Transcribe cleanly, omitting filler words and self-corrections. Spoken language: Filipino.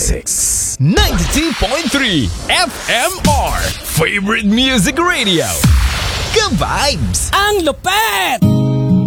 Classics 92.3 FMR Favorite Music Radio. Ka-vibes! Ang lupet!